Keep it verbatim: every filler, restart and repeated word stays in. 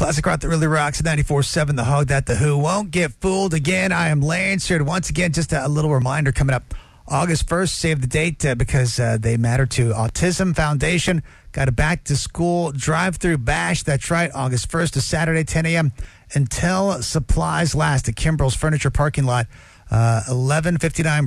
Classic rock that really rocks. ninety-four point seven The Hog, that The Who. Won't get fooled again. I am Lance here. Once again, just a, a little reminder coming up August first. Save the date uh, because uh, they matter to Autism Foundation. Got a back-to-school drive-through bash. That's right, August first to Saturday, ten a.m. until supplies last at Kimbrell's Furniture Parking Lot, uh, eleven fifty-nine